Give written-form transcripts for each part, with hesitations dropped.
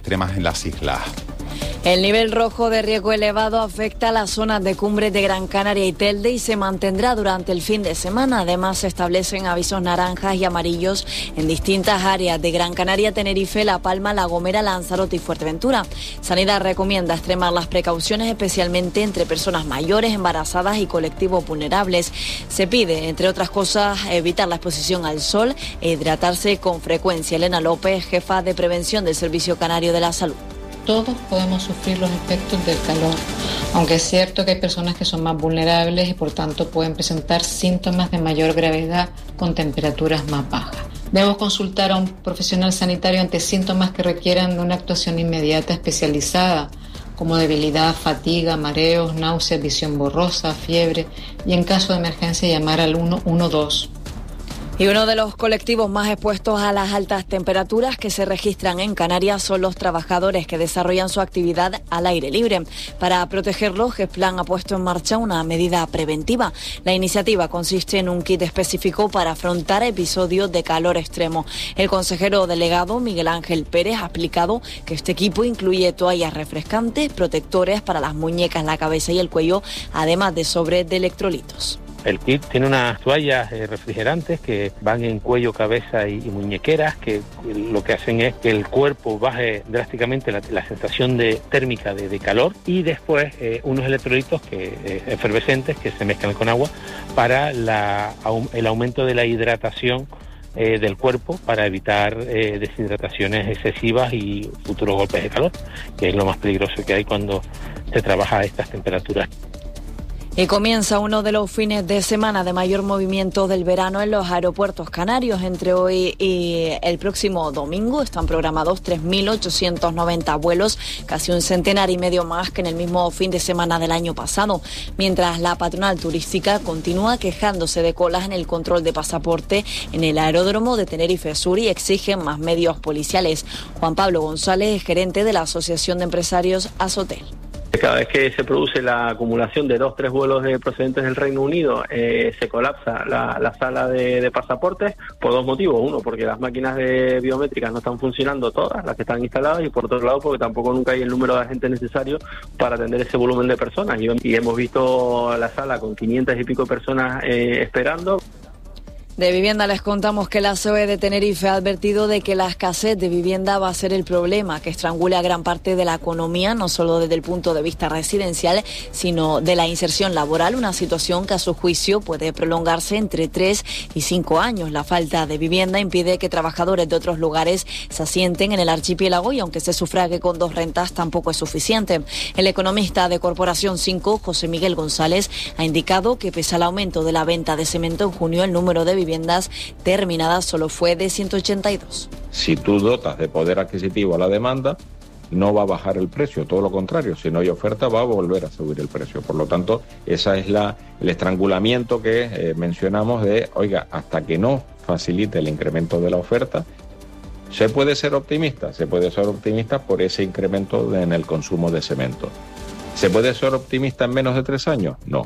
extremas en las islas. El nivel rojo de riesgo elevado afecta a las zonas de cumbres de Gran Canaria y Telde y se mantendrá durante el fin de semana. Además, se establecen avisos naranjas y amarillos en distintas áreas de Gran Canaria, Tenerife, La Palma, La Gomera, Lanzarote y Fuerteventura. Sanidad recomienda extremar las precauciones, especialmente entre personas mayores, embarazadas y colectivos vulnerables. Se pide, entre otras cosas, evitar la exposición al sol e hidratarse con frecuencia. Elena López, jefa de prevención del Servicio Canario de la Salud. Todos podemos sufrir los efectos del calor, aunque es cierto que hay personas que son más vulnerables y por tanto pueden presentar síntomas de mayor gravedad con temperaturas más bajas. Debemos consultar a un profesional sanitario ante síntomas que requieran de una actuación inmediata especializada, como debilidad, fatiga, mareos, náuseas, visión borrosa, fiebre y en caso de emergencia llamar al 112. Y uno de los colectivos más expuestos a las altas temperaturas que se registran en Canarias son los trabajadores que desarrollan su actividad al aire libre. Para protegerlos, Gesplan ha puesto en marcha una medida preventiva. La iniciativa consiste en un kit específico para afrontar episodios de calor extremo. El consejero delegado Miguel Ángel Pérez ha explicado que este equipo incluye toallas refrescantes, protectores para las muñecas, la cabeza y el cuello, además de sobres de electrolitos. El kit tiene unas toallas refrigerantes que van en cuello, cabeza y muñequeras, que lo que hacen es que el cuerpo baje drásticamente la sensación térmica de calor, y después unos electrolitos efervescentes que se mezclan con agua para el aumento de la hidratación del cuerpo, para evitar deshidrataciones excesivas y futuros golpes de calor, que es lo más peligroso que hay cuando se trabaja a estas temperaturas. Y comienza uno de los fines de semana de mayor movimiento del verano en los aeropuertos canarios. Entre hoy y el próximo domingo están programados 3.890 vuelos, casi un centenar y medio más que en el mismo fin de semana del año pasado. Mientras la patronal turística continúa quejándose de colas en el control de pasaporte en el aeródromo de Tenerife Sur y exigen más medios policiales. Juan Pablo González es gerente de la Asociación de Empresarios Azotel. Cada vez que se produce la acumulación de 2-3 vuelos procedentes del Reino Unido, se colapsa la sala de pasaportes por dos motivos. Uno, porque las máquinas de biométricas no están funcionando todas, las que están instaladas, y por otro lado, porque tampoco nunca hay el número de agentes necesario para atender ese volumen de personas. Y hemos visto la sala con 500 y pico personas esperando. De vivienda les contamos que la COE de Tenerife ha advertido de que la escasez de vivienda va a ser el problema que estrangula gran parte de la economía, no solo desde el punto de vista residencial, sino de la inserción laboral, una situación que a su juicio puede prolongarse entre 3 y 5 años. La falta de vivienda impide que trabajadores de otros lugares se asienten en el archipiélago y aunque se sufrague con 2 rentas tampoco es suficiente. El economista de Corporación 5, José Miguel González, ha indicado que pese al aumento de la venta de cemento en junio, el número de viviendas terminadas solo fue de 182. Si tú dotas de poder adquisitivo a la demanda, no va a bajar el precio, todo lo contrario, si no hay oferta va a volver a subir el precio. Por lo tanto, esa es el estrangulamiento que mencionamos de, oiga, hasta que no facilite el incremento de la oferta, ¿se puede ser optimista? Se puede ser optimista por ese incremento en el consumo de cemento. ¿Se puede ser optimista en menos de 3 años? No.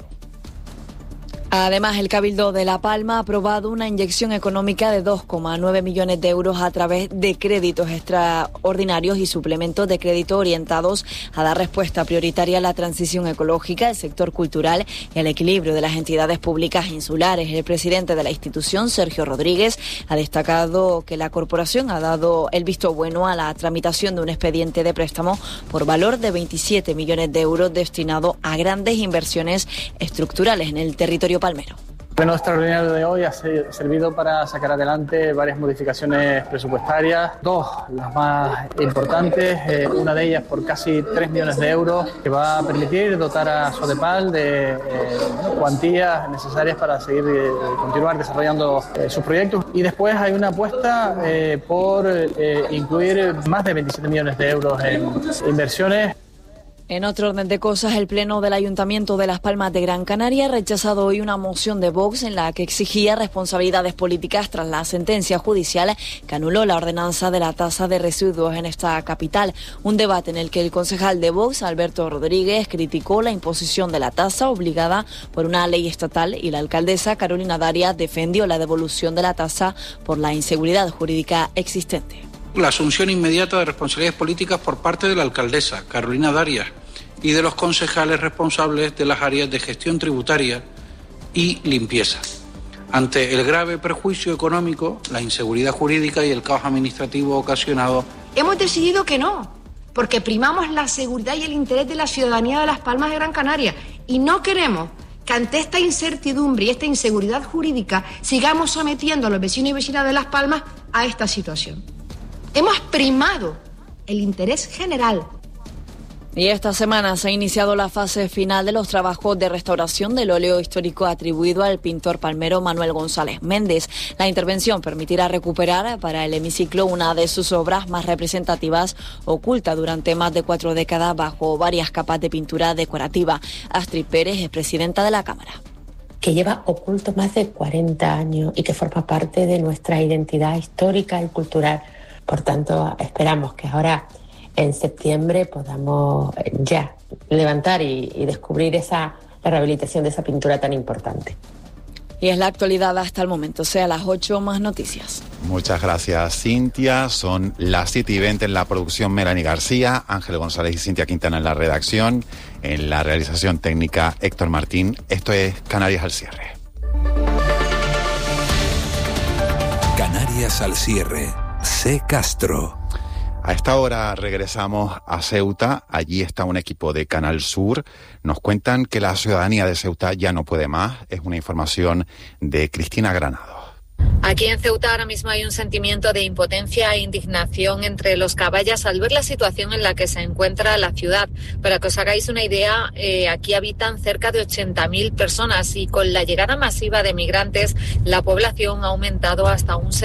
Además, el Cabildo de La Palma ha aprobado una inyección económica de 2,9 millones de euros a través de créditos extraordinarios y suplementos de crédito orientados a dar respuesta prioritaria a la transición ecológica, el sector cultural y al equilibrio de las entidades públicas insulares. El presidente de la institución, Sergio Rodríguez, ha destacado que la corporación ha dado el visto bueno a la tramitación de un expediente de préstamo por valor de 27 millones de euros destinado a grandes inversiones estructurales en el territorio palmero. El pleno extraordinario de hoy ha servido para sacar adelante varias modificaciones presupuestarias, 2 las más importantes, una de ellas por casi 3 millones de euros, que va a permitir dotar a Sodepal de cuantías necesarias para seguir continuar desarrollando sus proyectos. Y después hay una apuesta por incluir más de 27 millones de euros en inversiones. En otro orden de cosas, el Pleno del Ayuntamiento de Las Palmas de Gran Canaria ha rechazado hoy una moción de Vox en la que exigía responsabilidades políticas tras la sentencia judicial que anuló la ordenanza de la tasa de residuos en esta capital. Un debate en el que el concejal de Vox, Alberto Rodríguez, criticó la imposición de la tasa obligada por una ley estatal y la alcaldesa Carolina Darias defendió la devolución de la tasa por la inseguridad jurídica existente. la asunción inmediata de responsabilidades políticas por parte de la alcaldesa, Carolina Darias, y de los concejales responsables de las áreas de gestión tributaria y limpieza. Ante el grave perjuicio económico, la inseguridad jurídica y el caos administrativo ocasionado, hemos decidido que no, porque primamos la seguridad y el interés de la ciudadanía de Las Palmas de Gran Canaria y no queremos que ante esta incertidumbre y esta inseguridad jurídica sigamos sometiendo a los vecinos y vecinas de Las Palmas a esta situación. Hemos primado el interés general. Y esta semana se ha iniciado la fase final de los trabajos de restauración del óleo histórico atribuido al pintor palmero Manuel González Méndez. La intervención permitirá recuperar para el hemiciclo una de sus obras más representativas, oculta durante más de 4 décadas bajo varias capas de pintura decorativa. Astrid Pérez es presidenta de la Cámara. Que lleva oculto más de 40 años y que forma parte de nuestra identidad histórica y cultural. Por tanto, esperamos que ahora en septiembre podamos ya levantar y descubrir la rehabilitación de esa pintura tan importante. Y es la actualidad hasta el momento, sea las 8 más noticias. Muchas gracias, Cintia. Son las 7:20 en la producción, Melanie García, Ángel González y Cintia Quintana en la redacción, en la realización técnica Héctor Martín. Esto es Canarias al cierre. Canarias al cierre. C. Castro. A esta hora regresamos a Ceuta. Allí está un equipo de Canal Sur. Nos cuentan que la ciudadanía de Ceuta ya no puede más. Es una información de Cristina Granado. Aquí en Ceuta ahora mismo hay un sentimiento de impotencia e indignación entre los caballas al ver la situación en la que se encuentra la ciudad. Para que os hagáis una idea, aquí habitan cerca de 80.000 personas y con la llegada masiva de migrantes, la población ha aumentado hasta un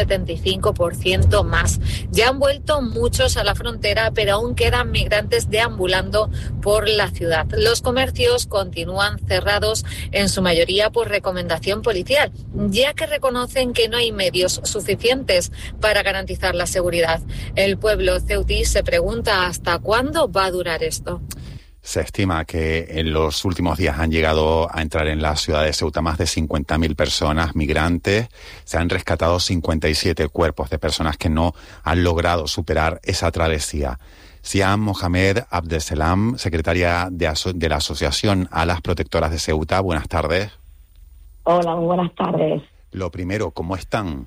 75% más. Ya han vuelto muchos a la frontera, pero aún quedan migrantes deambulando por la ciudad. Los comercios continúan cerrados, en su mayoría por recomendación policial, ya que reconocen que no hay medios suficientes para garantizar la seguridad. El pueblo ceutí se pregunta hasta cuándo va a durar esto. Se estima que en los últimos días han llegado a entrar en la ciudad de Ceuta más de 50.000 personas migrantes. Se han rescatado 57 cuerpos de personas que no han logrado superar esa travesía. Siam Mohamed Abdeselam, secretaria de la Asociación Alas Protectoras de Ceuta. Buenas tardes. Hola, muy buenas tardes. Lo primero, ¿cómo están?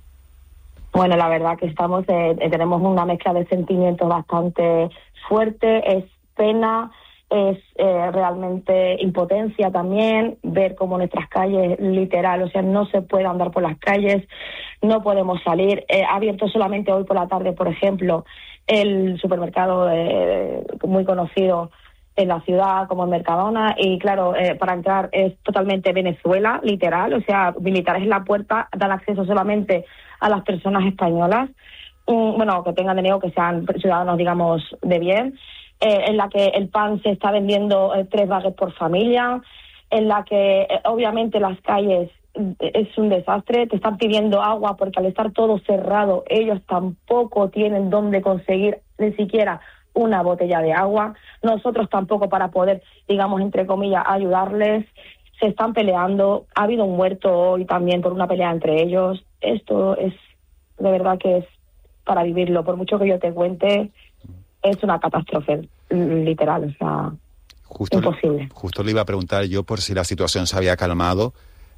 Bueno, la verdad que tenemos una mezcla de sentimientos bastante fuerte. Es pena, es realmente impotencia también, ver cómo nuestras calles, literal, o sea, no se puede andar por las calles, no podemos salir. Ha abierto solamente hoy por la tarde, por ejemplo, el supermercado muy conocido en la ciudad como en Mercadona, y claro, para entrar es totalmente Venezuela, literal, o sea, militares en la puerta, dan acceso solamente a las personas españolas, bueno, que tengan dinero, que sean ciudadanos, digamos, de bien, en la que el pan se está vendiendo 3 baguettes por familia, en la que obviamente las calles es un desastre, te están pidiendo agua porque al estar todo cerrado, ellos tampoco tienen dónde conseguir ni siquiera una botella de agua, nosotros tampoco para poder, digamos, entre comillas, ayudarles. Se están peleando, ha habido un muerto hoy también por una pelea entre ellos. Esto es, de verdad que es para vivirlo, por mucho que yo te cuente, es una catástrofe, literal, o sea, imposible. Justo le iba a preguntar yo por si la situación se había calmado,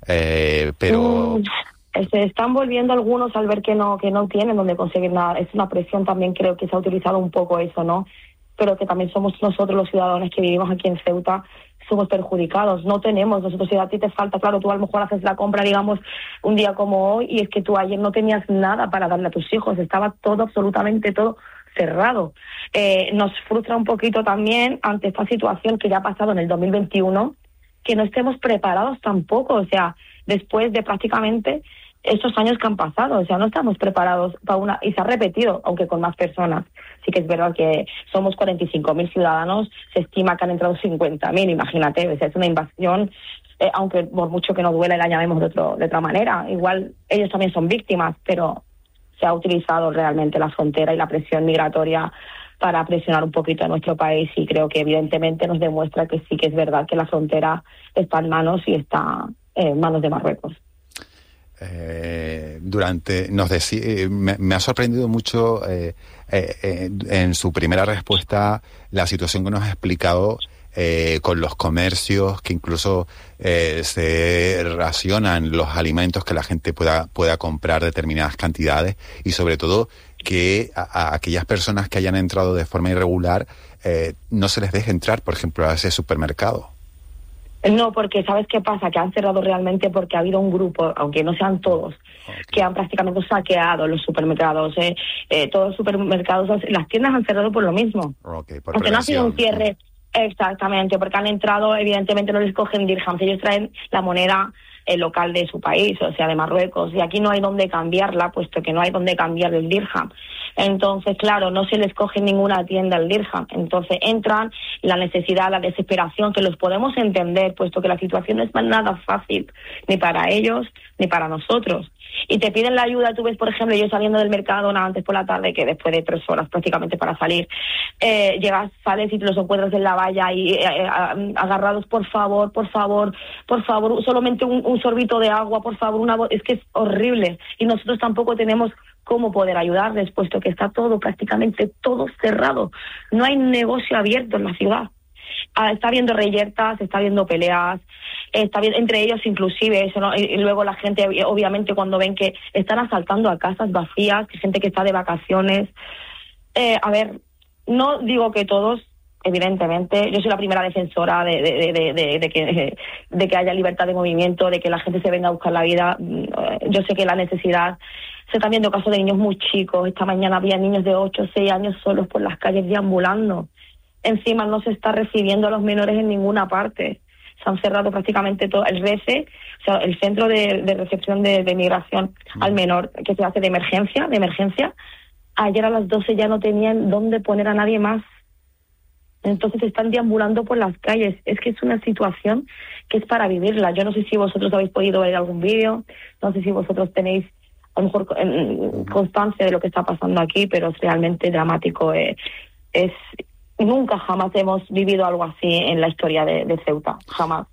pero... Se están volviendo algunos al ver que no tienen donde conseguir nada. Es una presión también, creo que se ha utilizado un poco eso, ¿no? Pero que también somos nosotros los ciudadanos que vivimos aquí en Ceuta, somos perjudicados. No tenemos, nosotros, si a ti te falta, claro, tú a lo mejor haces la compra, digamos, un día como hoy, y es que tú ayer no tenías nada para darle a tus hijos, estaba todo, absolutamente todo cerrado. Nos frustra un poquito también ante esta situación que ya ha pasado en el 2021, que no estemos preparados tampoco, o sea, después de prácticamente estos años que han pasado, o sea, no estamos preparados para y se ha repetido, aunque con más personas. Sí que es verdad que somos 45.000 ciudadanos, se estima que han entrado 50.000, imagínate, o sea, es una invasión, aunque por mucho que nos duela la llamemos de otra manera, igual ellos también son víctimas, pero se ha utilizado realmente la frontera y la presión migratoria para presionar un poquito a nuestro país, y creo que evidentemente nos demuestra que sí que es verdad que la frontera está en manos y está en manos de Marruecos. Me ha sorprendido mucho en su primera respuesta la situación que nos ha explicado con los comercios, que incluso se racionan los alimentos, que la gente pueda comprar determinadas cantidades, y sobre todo que a aquellas personas que hayan entrado de forma irregular no se les deje entrar, por ejemplo, a ese supermercado. No, porque ¿sabes qué pasa? Que han cerrado realmente porque ha habido un grupo, aunque no sean todos, que han prácticamente saqueado los supermercados. Todos los supermercados, las tiendas han cerrado por lo mismo. Porque no ha sido un cierre. Exactamente, porque han entrado, evidentemente no les cogen dirhams, ellos traen la moneda local de su país, o sea, de Marruecos, y aquí no hay donde cambiarla, puesto que no hay donde cambiar el dirham. Entonces, claro, no se les coge en ninguna tienda el dirham. Entonces entran, la necesidad, la desesperación, que los podemos entender, puesto que la situación no es nada fácil, ni para ellos, ni para nosotros. Y te piden la ayuda. Tú ves, por ejemplo, yo saliendo del mercado antes por la tarde, que después de 3 horas prácticamente para salir, llegas, sales y te los encuentras en la valla y agarrados, por favor, solamente un sorbito de agua, por favor, es que es horrible. Y nosotros tampoco tenemos cómo poder ayudarles, puesto que está prácticamente todo cerrado. No hay negocio abierto en la ciudad. Está habiendo reyertas, está habiendo peleas, entre ellos inclusive eso, ¿no? Y luego la gente, obviamente, cuando ven que están asaltando a casas vacías, que gente que está de vacaciones. A ver, no digo que todos, evidentemente, yo soy la primera defensora de que haya libertad de movimiento, de que la gente se venga a buscar la vida. Yo sé que la necesidad, se están viendo casos de niños muy chicos. Esta mañana había niños de 8 o 6 años solos por las calles deambulando. Encima no se está recibiendo a los menores en ninguna parte. Se han cerrado prácticamente todo el RECE, o sea, el centro de recepción de migración al menor, que se hace de emergencia. Ayer a las 12 ya no tenían dónde poner a nadie más. Entonces están deambulando por las calles. Es que es una situación que es para vivirla. Yo no sé si vosotros habéis podido ver algún vídeo, no sé si vosotros tenéis a lo mejor constancia de lo que está pasando aquí, pero es realmente dramático. Nunca jamás hemos vivido algo así en la historia de Ceuta, jamás.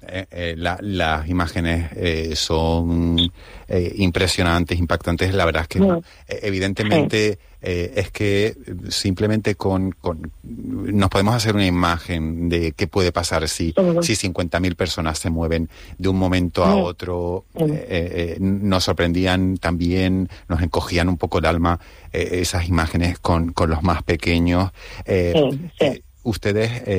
Las imágenes son impresionantes, impactantes. La verdad es que evidentemente es que simplemente con nos podemos hacer una imagen de qué puede pasar si 50.000 personas se mueven de un momento a otro. Nos sorprendían también, nos encogían un poco el alma esas imágenes con los más pequeños. Ustedes,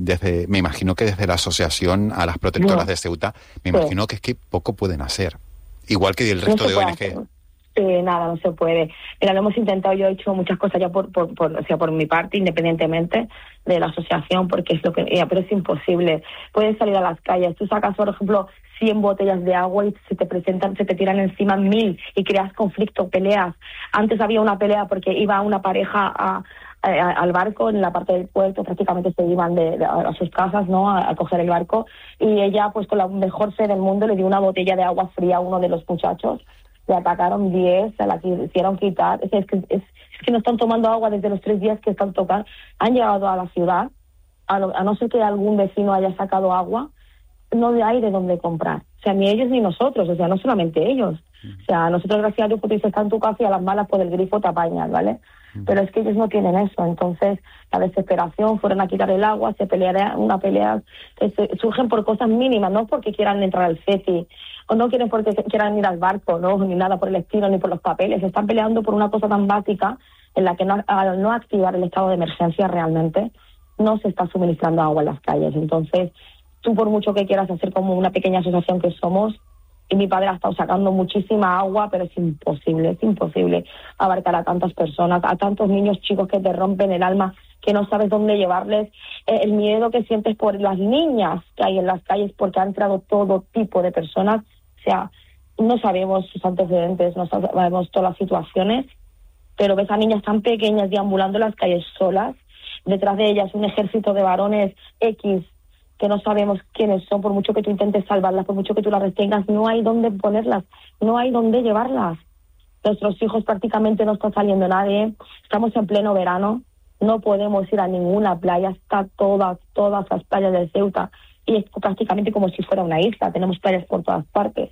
me imagino que desde la asociación a las protectoras de Ceuta, me imagino que es que poco pueden hacer, igual que el resto de ONG. Nada, no se puede. Mira, lo hemos intentado, yo he hecho muchas cosas ya por mi parte, independientemente de la asociación, porque es lo que, pero es imposible. Puedes salir a las calles, tú sacas, por ejemplo, 100 botellas de agua y se te tiran encima 1000 y creas conflicto, peleas. Antes había una pelea porque iba una pareja al barco en la parte del puerto, prácticamente se iban a sus casas, ¿no?, a coger el barco, y ella, pues con la mejor fe del mundo, le dio una botella de agua fría a uno de los muchachos. Le atacaron 10, se la quisieron quitar. Es que no están tomando agua desde los 3 días que están tocando. Han llegado a la ciudad, a no ser que algún vecino haya sacado agua, no hay de dónde comprar. O sea, ni ellos ni nosotros, o sea, no solamente ellos. O sea, nosotros, gracias a Dios, porque está en tu casa y a las malas por el grifo te apañas, ¿vale? Pero es que ellos no tienen eso. Entonces, la desesperación, fueron a quitar el agua, se pelearon, una pelea, surgen por cosas mínimas, no porque quieran entrar al CETI, o no quieren porque quieran ir al barco, no, ni nada por el estilo, ni por los papeles. Están peleando por una cosa tan básica en la que al no activar el estado de emergencia realmente no se está suministrando agua en las calles. Entonces, tú por mucho que quieras hacer como una pequeña asociación que somos, y mi padre ha estado sacando muchísima agua, pero es imposible abarcar a tantas personas, a tantos niños chicos que te rompen el alma, que no sabes dónde llevarles, el miedo que sientes por las niñas que hay en las calles, porque han entrado todo tipo de personas. O sea, no sabemos sus antecedentes, no sabemos todas las situaciones, pero ves a niñas tan pequeñas deambulando en las calles solas, detrás de ellas un ejército de varones X, que no sabemos quiénes son, por mucho que tú intentes salvarlas, por mucho que tú las retengas, no hay dónde ponerlas, no hay dónde llevarlas. Nuestros hijos prácticamente no está saliendo nadie, estamos en pleno verano, no podemos ir a ninguna playa, está todas las playas de Ceuta, y es prácticamente como si fuera una isla, tenemos playas por todas partes.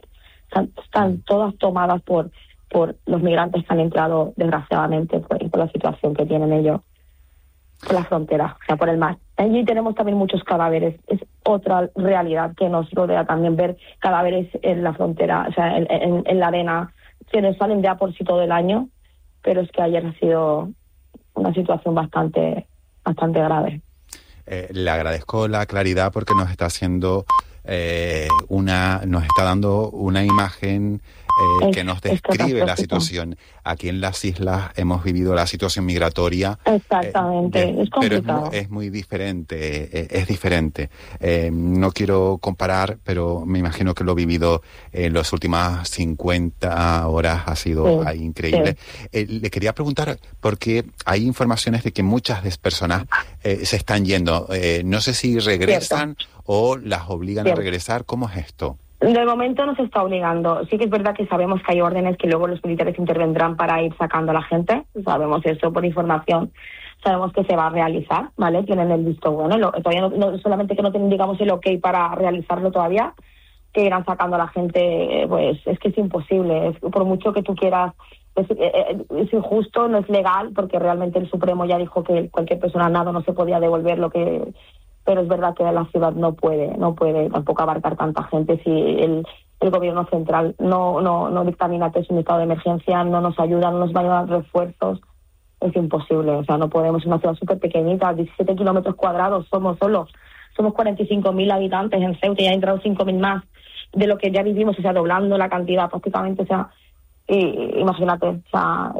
están todas tomadas por los migrantes que han entrado, desgraciadamente, por la situación que tienen ellos por la frontera, o sea, por el mar. Allí tenemos también muchos cadáveres. Es otra realidad que nos rodea también, ver cadáveres en la frontera, o sea, en la arena, que nos salen ya por sí todo el año, pero es que ayer ha sido una situación bastante grave. Le agradezco la claridad porque nos está haciendo nos está dando una imagen que nos describe la situación. Aquí en las islas hemos vivido la situación migratoria. Exactamente, es complicado. Pero es muy diferente, es diferente. No quiero comparar, pero me imagino que lo vivido en las últimas 50 horas ha sido increíble. Sí. Le quería preguntar, porque hay informaciones de que muchas personas se están yendo. No sé si regresan o las obligan a regresar. ¿Cómo es esto? De momento no se está obligando. Sí que es verdad que sabemos que hay órdenes que luego los militares intervendrán para ir sacando a la gente. Sabemos eso por información. Sabemos que se va a realizar, ¿vale? Tienen el visto bueno. Todavía no solamente que no tienen, digamos, el ok para realizarlo todavía, que irán sacando a la gente, pues es que es imposible. Por mucho que tú quieras, es injusto, no es legal, porque realmente el Supremo ya dijo que cualquier persona nada no se podía devolver lo que... Pero es verdad que la ciudad no puede tampoco abarcar tanta gente si el gobierno central no dictamina que es un estado de emergencia, no nos ayuda, no nos va a llevar refuerzos. Es imposible, o sea, no podemos. Es una ciudad súper pequeñita, 17 kilómetros cuadrados somos 45.000 habitantes en Ceuta y ha entrado 5.000 más de lo que ya vivimos, o sea, doblando la cantidad prácticamente, o sea, imagínate, o sea,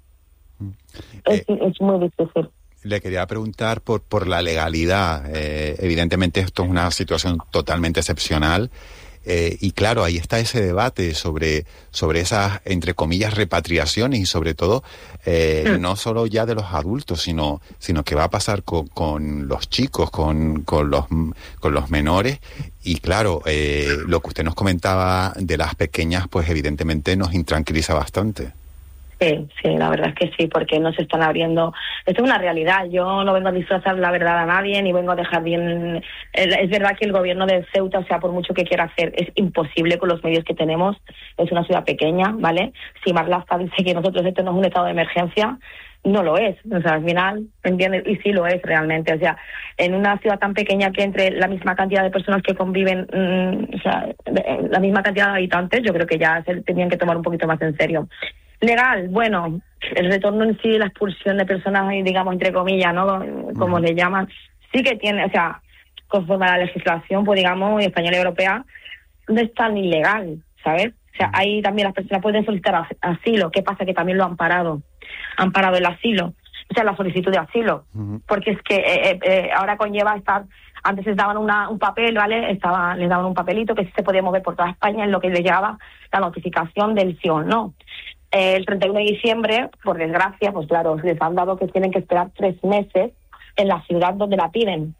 es muy difícil. Le quería preguntar por la legalidad. Evidentemente esto es una situación totalmente excepcional. Y claro, ahí está ese debate sobre esas, entre comillas, repatriaciones y sobre todo, no solo ya de los adultos, sino qué va a pasar con los chicos, con los menores. Y claro, lo que usted nos comentaba de las pequeñas, pues evidentemente nos intranquiliza bastante. Sí, la verdad es que sí, porque no se están abriendo. Esto es una realidad. Yo no vengo a disfrazar la verdad a nadie, ni vengo a dejar bien. Es verdad que el gobierno de Ceuta, o sea, por mucho que quiera hacer, es imposible con los medios que tenemos. Es una ciudad pequeña, ¿vale? Si Marlaska dice que nosotros esto no es un estado de emergencia, no lo es. O sea, al final, ¿entiendes? Y sí lo es realmente. O sea, en una ciudad tan pequeña que entre la misma cantidad de personas que conviven, o sea, la misma cantidad de habitantes, yo creo que ya se tenían que tomar un poquito más en serio. Legal, bueno, el retorno en sí, la expulsión de personas, digamos, entre comillas, ¿no? Como le llaman, sí que tiene, o sea, conforme a la legislación, pues digamos, española y europea, no es tan ilegal, ¿sabes? O sea, ahí también las personas pueden solicitar asilo. ¿Qué pasa? Que también lo han parado el asilo, o sea, la solicitud de asilo, porque es que ahora conlleva estar... Antes les daban un papel, ¿vale? Les daban un papelito que sí se podía mover por toda España, en lo que les llegaba la notificación del sí o no. El 31 de diciembre, por desgracia, pues claro, les han dado que tienen que esperar 3 meses en la ciudad donde la piden.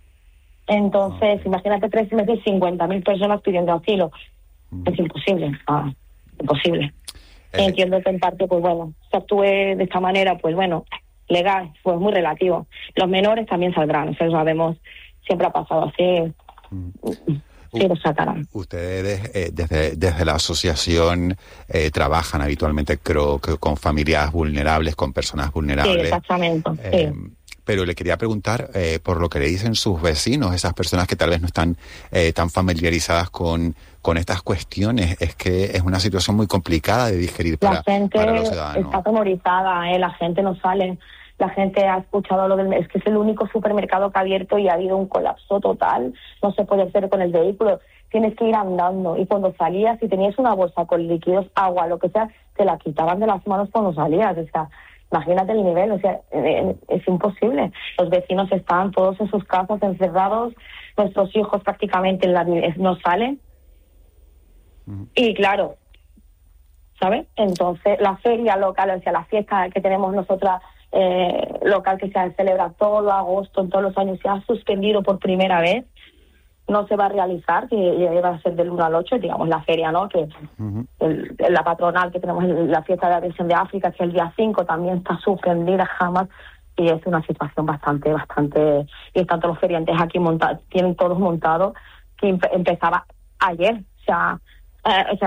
Entonces, imagínate 3 meses, 50.000 personas pidiendo asilo. Es imposible, imposible. Entiendo que en parte, pues bueno, se actúe de esta manera, pues bueno, legal, pues muy relativo. Los menores también saldrán, eso lo sabemos, siempre ha pasado así. Sí, lo sacarán. Ustedes desde la asociación trabajan habitualmente, creo que con familias vulnerables, con personas vulnerables. Sí, exactamente. Sí. Pero le quería preguntar por lo que le dicen sus vecinos, esas personas que tal vez no están tan familiarizadas con estas cuestiones. Es que es una situación muy complicada de digerir para los ciudadanos. La gente está atemorizada, la gente no sale. La gente ha escuchado es que es el único supermercado que ha abierto y ha habido un colapso total. No se puede hacer con el vehículo. Tienes que ir andando. Y cuando salías, si tenías una bolsa con líquidos, agua, lo que sea, te la quitaban de las manos cuando salías. O sea, imagínate el nivel. O sea, es imposible. Los vecinos están todos en sus casas encerrados. Nuestros hijos prácticamente no salen. Y claro, ¿sabes? Entonces, la feria local, o sea, la fiesta que tenemos nosotras, local, que se celebra todo agosto, en todos los años, se ha suspendido por primera vez. No se va a realizar, que va a ser del 1 al 8, digamos, la feria, ¿no? Que la patronal que tenemos, la fiesta de la Virgen de África, que el día 5 también está suspendida jamás. Y es una situación bastante, y están todos los feriantes aquí montados, tienen todos montados, que empezaba ayer, o sea,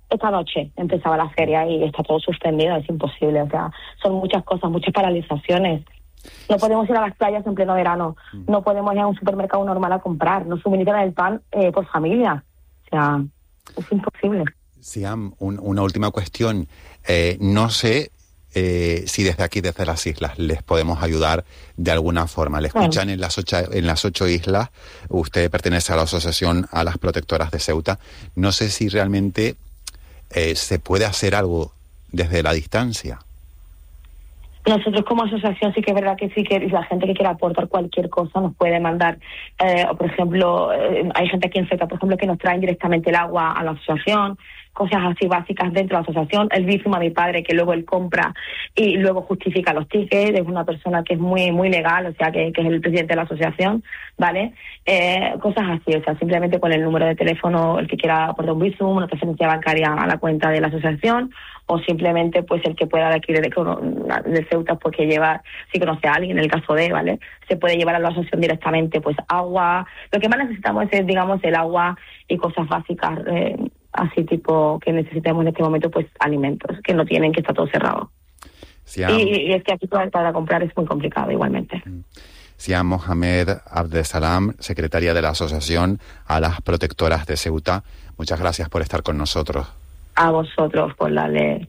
esta noche empezaba la feria y está todo suspendido, es imposible. O sea, son muchas cosas, muchas paralizaciones. No podemos ir a las playas en pleno verano, no podemos ir a un supermercado normal a comprar, nos suministran el pan por familia. O sea, es imposible. Siam, una última cuestión. No sé si desde aquí, desde las islas, les podemos ayudar de alguna forma. Le escuchan en las 8 islas. Usted pertenece a la asociación a las protectoras de Ceuta. No sé si realmente se puede hacer algo desde la distancia. Nosotros como asociación sí que es verdad que la gente que quiera aportar cualquier cosa nos puede mandar, o por ejemplo, hay gente aquí en Ceuta, por ejemplo, que nos traen directamente el agua a la asociación, cosas así básicas dentro de la asociación, el Bizum a mi padre que luego él compra y luego justifica los tickets, es una persona que es muy muy legal, o sea que es el presidente de la asociación, ¿vale? Cosas así, o sea, simplemente con el número de teléfono, el que quiera aportar un Bizum, una transferencia bancaria a la cuenta de la asociación, o simplemente pues el que pueda de aquí de Ceuta, pues que lleva, si conoce a alguien, en el caso de, ¿vale? Se puede llevar a la asociación directamente pues agua, lo que más necesitamos es, digamos, el agua y cosas básicas, así tipo que necesitamos en este momento, pues alimentos, que no tienen, que está todo cerrado. Y es que aquí para comprar es muy complicado igualmente. Siam Mohamed Abdesalam, secretaria de la Asociación a las Protectoras de Ceuta, muchas gracias por estar con nosotros. A vosotros por la ley.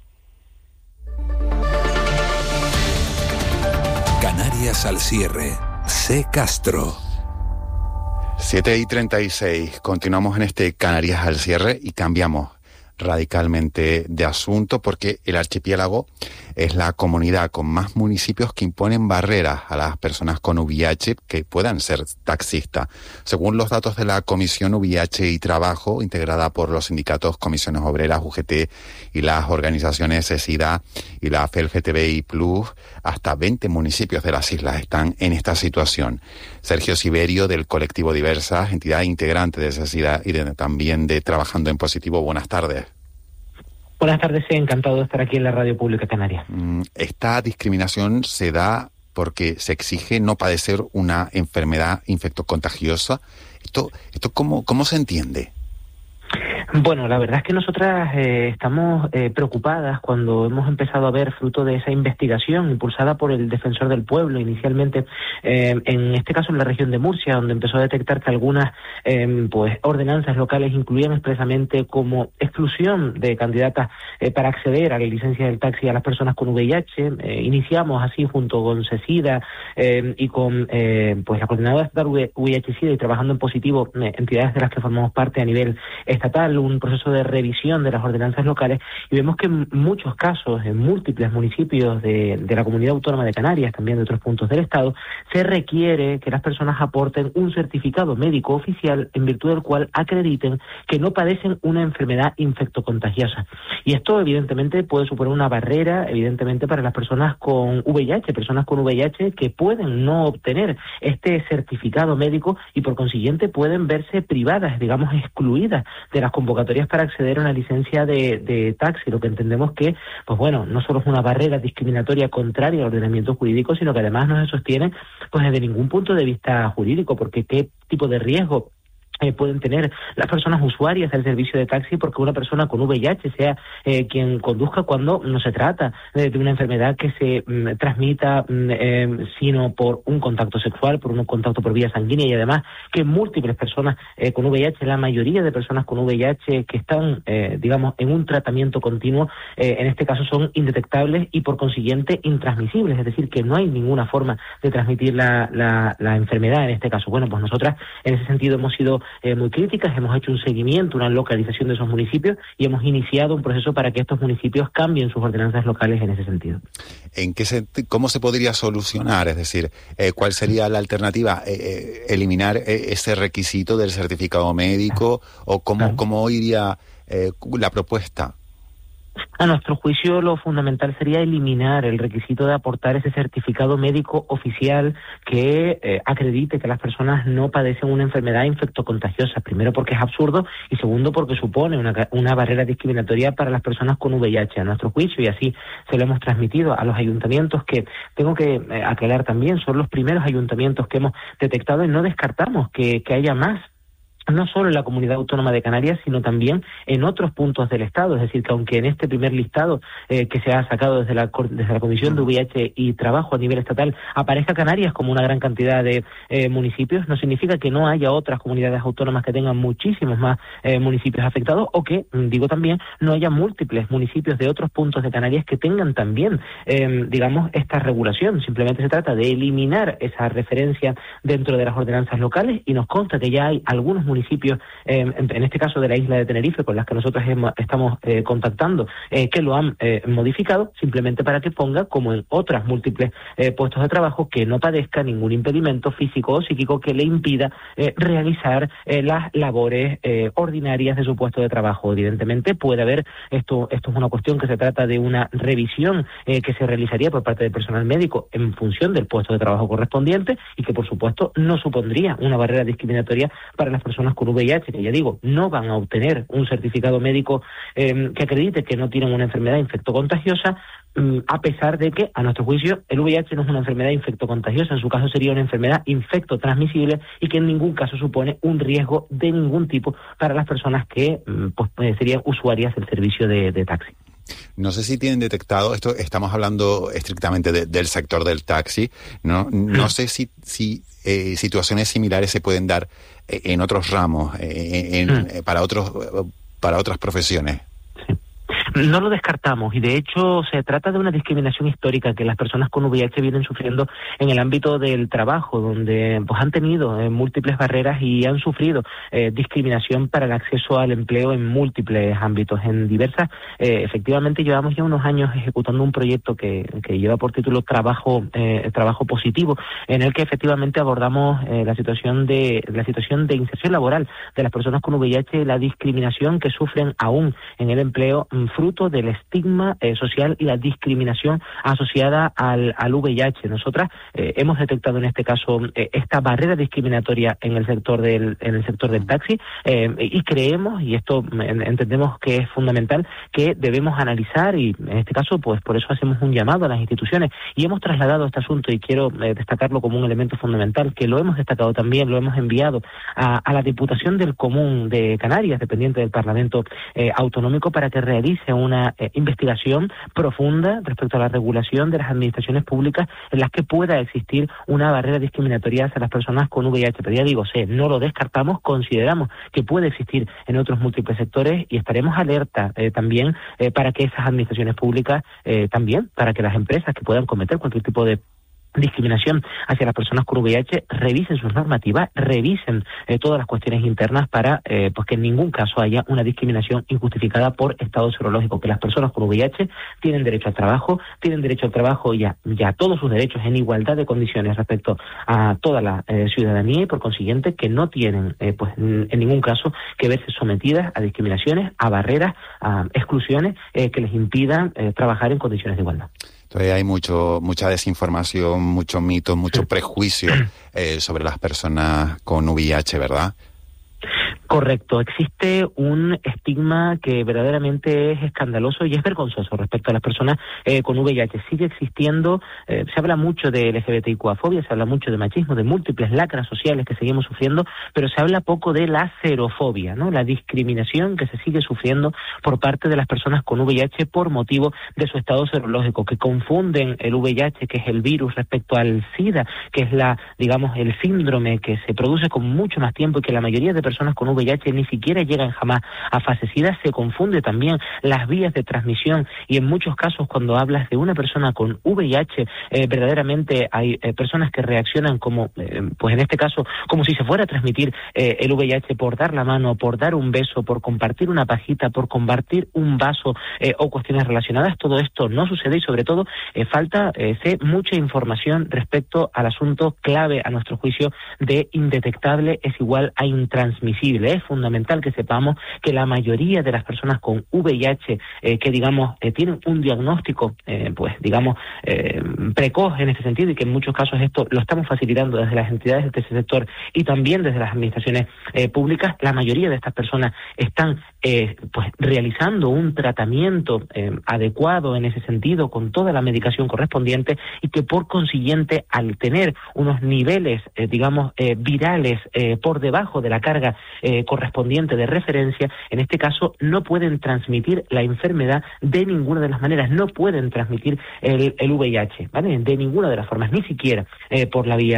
Canarias al cierre. C. Castro. 7:36. Continuamos en este Canarias al cierre y cambiamos radicalmente de asunto porque el archipiélago es la comunidad con más municipios que imponen barreras a las personas con VIH que puedan ser taxistas. Según los datos de la Comisión VIH y Trabajo, integrada por los sindicatos Comisiones Obreras, UGT y las organizaciones SIDA y la FELGTBI+, hasta 20 municipios de las islas están en esta situación. Sergio Siberio, del colectivo Diversas, entidad integrante de SIDA y también de Trabajando en Positivo. Buenas tardes. Buenas tardes, encantado de estar aquí en la Radio Pública Canaria. Esta discriminación se da porque se exige no padecer una enfermedad infectocontagiosa. ¿Esto cómo se entiende? Bueno, la verdad es que nosotras estamos preocupadas cuando hemos empezado a ver fruto de esa investigación impulsada por el Defensor del Pueblo, inicialmente en este caso en la región de Murcia, donde empezó a detectar que algunas ordenanzas locales incluían expresamente como exclusión de candidatas para acceder a la licencia del taxi a las personas con VIH. Iniciamos así junto con CESIDA y con la Coordinadora Estatal VIH-Sida y Trabajando en Positivo, entidades de las que formamos parte a nivel estatal, un proceso de revisión de las ordenanzas locales, y vemos que en muchos casos, en múltiples municipios de la Comunidad Autónoma de Canarias, también de otros puntos del Estado, se requiere que las personas aporten un certificado médico oficial en virtud del cual acrediten que no padecen una enfermedad infectocontagiosa. Y esto evidentemente puede suponer una barrera, evidentemente, para las personas con VIH que pueden no obtener este certificado médico y por consiguiente pueden verse privadas, digamos, excluidas de las convocatorias para acceder a una licencia de taxi, lo que entendemos que, no solo es una barrera discriminatoria contraria al ordenamiento jurídico, sino que además no se sostiene desde ningún punto de vista jurídico, porque qué tipo de riesgo pueden tener las personas usuarias del servicio de taxi porque una persona con VIH sea quien conduzca cuando no se trata de una enfermedad que se transmita sino por un contacto sexual, por un contacto por vía sanguínea, y además que múltiples personas con VIH, la mayoría de personas con VIH que están en un tratamiento continuo, en este caso son indetectables y por consiguiente intransmisibles, es decir, que no hay ninguna forma de transmitir la enfermedad en este caso. Nosotras en ese sentido hemos sido muy críticas, hemos hecho un seguimiento, una localización de esos municipios y hemos iniciado un proceso para que estos municipios cambien sus ordenanzas locales en ese sentido. ¿Cómo se podría solucionar? Es decir, ¿cuál sería la alternativa? ¿Eliminar ese requisito del certificado médico o cómo iría la propuesta? A nuestro juicio, lo fundamental sería eliminar el requisito de aportar ese certificado médico oficial que acredite que las personas no padecen una enfermedad infectocontagiosa. Primero, porque es absurdo, y segundo, porque supone una barrera discriminatoria para las personas con VIH. A nuestro juicio, y así se lo hemos transmitido a los ayuntamientos, que tengo que aclarar también, son los primeros ayuntamientos que hemos detectado y no descartamos que haya más no solo en la Comunidad Autónoma de Canarias, sino también en otros puntos del Estado. Es decir, que aunque en este primer listado que se ha sacado desde la Comisión de VIH y Trabajo a nivel estatal aparezca Canarias como una gran cantidad de municipios, no significa que no haya otras comunidades autónomas que tengan muchísimos más municipios afectados, o que, digo también, no haya múltiples municipios de otros puntos de Canarias que tengan también, digamos, esta regulación. Simplemente se trata de eliminar esa referencia dentro de las ordenanzas locales, y nos consta que ya hay algunos municipios, en este caso de la isla de Tenerife, con las que nosotros estamos contactando, que lo han modificado, simplemente para que ponga, como en otras múltiples puestos de trabajo, que no padezca ningún impedimento físico o psíquico que le impida realizar las labores ordinarias de su puesto de trabajo. Evidentemente puede haber, esto es una cuestión que se trata de una revisión que se realizaría por parte del personal médico en función del puesto de trabajo correspondiente, y que por supuesto no supondría una barrera discriminatoria para las personas con VIH, que ya digo, no van a obtener un certificado médico que acredite que no tienen una enfermedad infectocontagiosa, a pesar de que, a nuestro juicio, el VIH no es una enfermedad infectocontagiosa. En su caso sería una enfermedad infectotransmisible, y que en ningún caso supone un riesgo de ningún tipo para las personas que serían usuarias del servicio de taxi. No sé si tienen detectado, esto estamos hablando estrictamente del sector del taxi, no sé si situaciones similares se pueden dar en otros ramos, para otras profesiones. No lo descartamos, y de hecho se trata de una discriminación histórica que las personas con VIH vienen sufriendo en el ámbito del trabajo, donde pues han tenido múltiples barreras y han sufrido discriminación para el acceso al empleo en múltiples ámbitos, en diversas. Efectivamente, llevamos ya unos años ejecutando un proyecto que lleva por título Trabajo Positivo, en el que efectivamente abordamos la situación de inserción laboral de las personas con VIH, la discriminación que sufren aún en el empleo, fruto del estigma social y la discriminación asociada al VIH. Nosotras hemos detectado en este caso esta barrera discriminatoria en el sector del taxi, y creemos, y esto entendemos que es fundamental, que debemos analizar, y en este caso pues por eso hacemos un llamado a las instituciones, y hemos trasladado este asunto, y quiero destacarlo como un elemento fundamental, que lo hemos destacado también, lo hemos enviado a la Diputación del Común de Canarias, dependiente del Parlamento Autonómico, para que realice una investigación profunda respecto a la regulación de las administraciones públicas en las que pueda existir una barrera discriminatoria hacia las personas con VIH. Pero ya digo, no lo descartamos, consideramos que puede existir en otros múltiples sectores, y estaremos alerta también para que esas administraciones públicas, también para que las empresas que puedan cometer cualquier tipo de discriminación hacia las personas con VIH revisen sus normativas, revisen todas las cuestiones internas para pues que en ningún caso haya una discriminación injustificada por estado serológico, que las personas con VIH tienen derecho al trabajo y a todos sus derechos en igualdad de condiciones respecto a toda la ciudadanía, y por consiguiente que no tienen pues en ningún caso que verse sometidas a discriminaciones, a barreras, a exclusiones que les impidan trabajar en condiciones de igualdad. Entonces hay mucha desinformación, mucho mito, mucho prejuicio sobre las personas con VIH, ¿verdad? Correcto, existe un estigma que verdaderamente es escandaloso y es vergonzoso respecto a las personas con VIH. Sigue existiendo, se habla mucho de LGBTIQ-fobia, se habla mucho de machismo, de múltiples lacras sociales que seguimos sufriendo, pero se habla poco de la xerofobia, ¿no? La discriminación que se sigue sufriendo por parte de las personas con VIH por motivo de su estado serológico, que confunden el VIH, que es el virus, respecto al SIDA, que es el síndrome que se produce con mucho más tiempo, y que la mayoría de personas con VIH ni siquiera llegan jamás a fase SIDA. Se confunde también las vías de transmisión, y en muchos casos cuando hablas de una persona con VIH, verdaderamente hay personas que reaccionan como, pues en este caso, como si se fuera a transmitir el VIH por dar la mano, por dar un beso, por compartir una pajita, por compartir un vaso o cuestiones relacionadas. Todo esto no sucede, y sobre todo falta mucha información respecto al asunto clave, a nuestro juicio, de indetectable es igual a intransmisible. Es fundamental que sepamos que la mayoría de las personas con VIH que tienen un diagnóstico precoz en este sentido, y que en muchos casos esto lo estamos facilitando desde las entidades de ese sector y también desde las administraciones públicas, la mayoría de estas personas están pues realizando un tratamiento adecuado en ese sentido, con toda la medicación correspondiente, y que por consiguiente, al tener unos niveles, virales por debajo de la carga correspondiente de referencia, en este caso no pueden transmitir la enfermedad de ninguna de las maneras, no pueden transmitir el VIH, ¿vale? De ninguna de las formas, ni siquiera por la vía